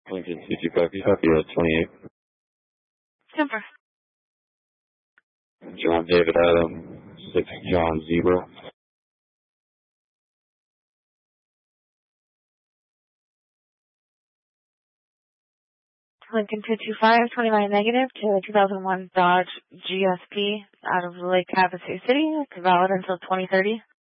Lincoln 225, you copy at 28. Temper. John David Adam, 6 John Zebra. Lincoln 225, 29 negative to 2001 Dodge GSP out of Lake Havasu City. It's valid until 2030.